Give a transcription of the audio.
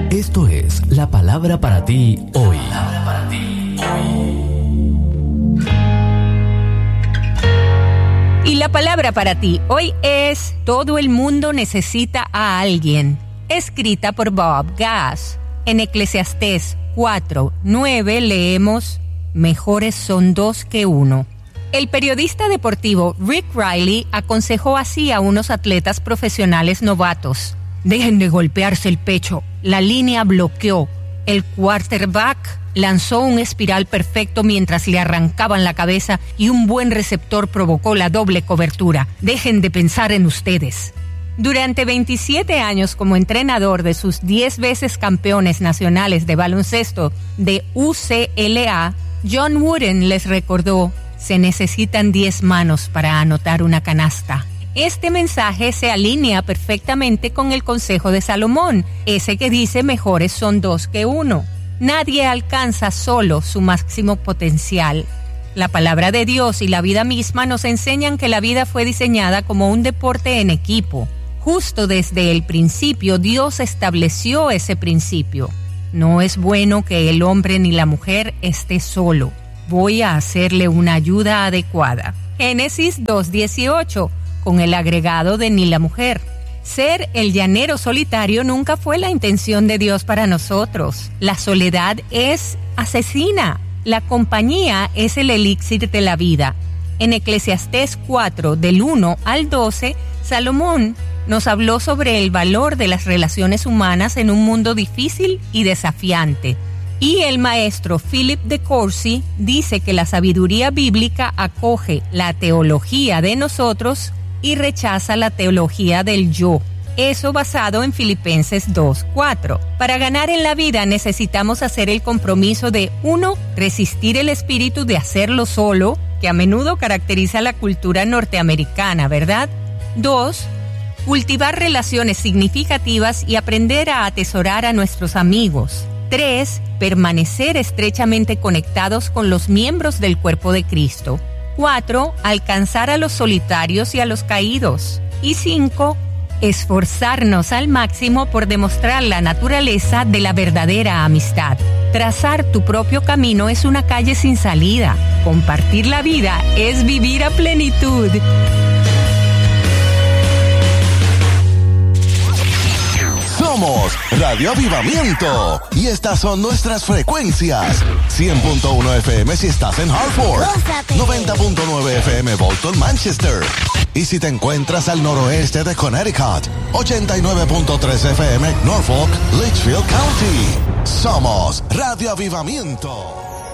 Esto es la palabra para ti hoy. Y la palabra para ti hoy es Todo el mundo necesita a alguien, escrita por Bob Gass. En Eclesiastés 4:9 leemos: mejores son dos que uno. El periodista deportivo Rick Riley aconsejó así a unos atletas profesionales novatos: dejen de golpearse el pecho, la línea bloqueó, el quarterback lanzó un espiral perfecto mientras le arrancaban la cabeza y un buen receptor provocó la doble cobertura. Dejen de pensar en ustedes. Durante 27 años como entrenador de sus 10 veces campeones nacionales de baloncesto de UCLA, John Wooden les recordó: se necesitan 10 manos para anotar una canasta. Este mensaje se alinea perfectamente con el consejo de Salomón, ese que dice mejores son dos que uno. Nadie alcanza solo su máximo potencial. La palabra de Dios y la vida misma nos enseñan que la vida fue diseñada como un deporte en equipo. Justo desde el principio, Dios estableció ese principio. No es bueno que el hombre ni la mujer esté solo. Voy a hacerle una ayuda adecuada. Génesis 2:18, con el agregado de ni la mujer. Ser el llanero solitario nunca fue la intención de Dios para nosotros. La soledad es asesina. La compañía es el elixir de la vida. En Eclesiastés 4, del 1 al 12, Salomón nos habló sobre el valor de las relaciones humanas en un mundo difícil y desafiante. Y el maestro Philip de Courcy dice que la sabiduría bíblica acoge la teología de nosotros y rechaza la teología del yo. Eso basado en Filipenses 2:4. Para ganar en la vida necesitamos hacer el compromiso de 1. Resistir el espíritu de hacerlo solo, que a menudo caracteriza la cultura norteamericana, ¿verdad? 2. Cultivar relaciones significativas y aprender a atesorar a nuestros amigos. 3. Permanecer estrechamente conectados con los miembros del cuerpo de Cristo. 4. Alcanzar a los solitarios y a los caídos. Y 5. Esforzarnos al máximo por demostrar la naturaleza de la verdadera amistad. Trazar tu propio camino es una calle sin salida. Compartir la vida es vivir a plenitud. Somos Radio Avivamiento y estas son nuestras frecuencias: 100.1 FM si estás en Hartford, 90.9 FM Bolton, Manchester, y si te encuentras al noroeste de Connecticut, 89.3 FM Norfolk, Litchfield County. Somos Radio Avivamiento.